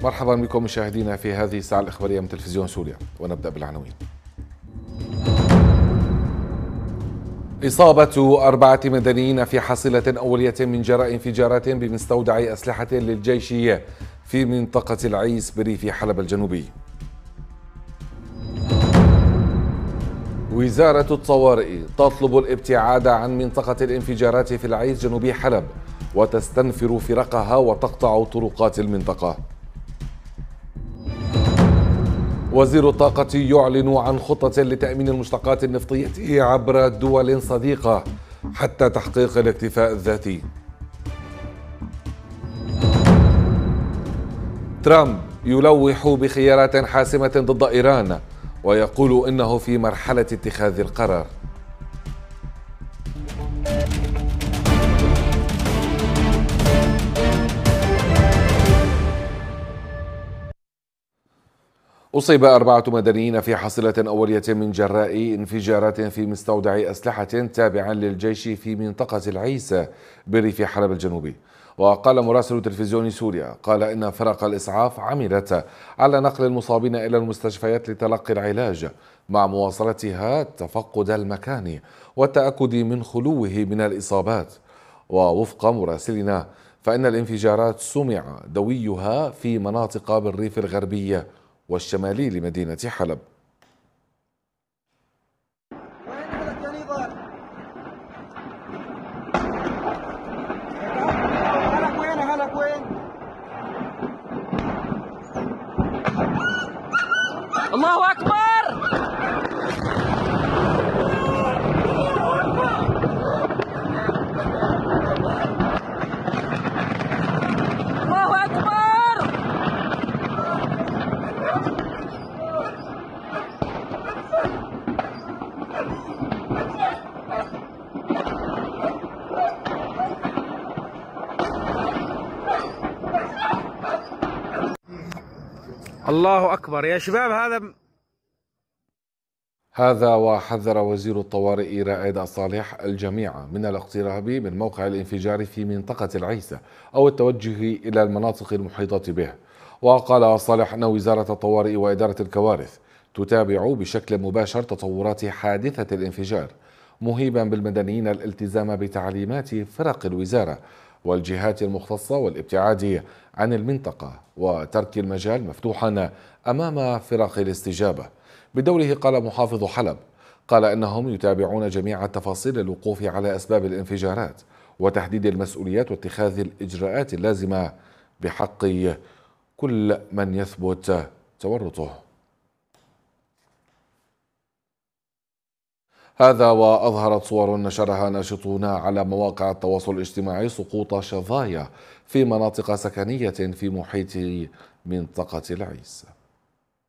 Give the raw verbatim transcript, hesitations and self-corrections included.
مرحبا بكم مشاهدينا في هذه الساعة الإخبارية من تلفزيون سوريا، ونبدأ بالعناوين. إصابة أربعة مدنيين في حصيلة أولية من جراء انفجارات بمستودع أسلحة للجيش في منطقة العيس بريف حلب الجنوبي. وزارة الطوارئ تطلب الابتعاد عن منطقة الانفجارات في العيس جنوبي حلب، وتستنفر فرقها وتقطع طرقات المنطقة. وزير الطاقة يعلن عن خطة لتأمين المشتقات النفطية عبر دول صديقة حتى تحقيق الاكتفاء الذاتي. ترامب يلوح بخيارات حاسمة ضد إيران، ويقول إنه في مرحلة اتخاذ القرار. أصيب أربعة مدنيين في حصيلة أولية من جراء انفجارات في مستودع أسلحة تابع للجيش في منطقة العيس بريف حلب الجنوبي. وقال مراسل تلفزيون سوريا قال إن فرق الإسعاف عملت على نقل المصابين إلى المستشفيات لتلقي العلاج، مع مواصلتها تفقد المكان والتأكد من خلوه من الإصابات. ووفق مراسلنا فإن الانفجارات سمع دويها في مناطق بالريف الغربي والشمالي لمدينة حلب. الله أكبر. الله أكبر. الله أكبر يا شباب. هذا هذا وحذر وزير الطوارئ رائد الصالح الجميع من الاقتراب من موقع الانفجار في منطقة العيس أو التوجه إلى المناطق المحيطة به. وقال صالح أن وزارة الطوارئ وإدارة الكوارث تتابع بشكل مباشر تطورات حادثة الانفجار، مهيبا بالمدنيين الالتزام بتعليمات فرق الوزارة والجهات المختصة والابتعاد عن المنطقة وترك المجال مفتوحا أمام فرق الاستجابة. بدوره قال محافظ حلب قال إنهم يتابعون جميع التفاصيل للوقوف على أسباب الانفجارات وتحديد المسؤوليات واتخاذ الإجراءات اللازمة بحق كل من يثبت تورطه. هذا وأظهرت صور نشرها ناشطون على مواقع التواصل الاجتماعي سقوط شظايا في مناطق سكنية في محيط منطقة العيس.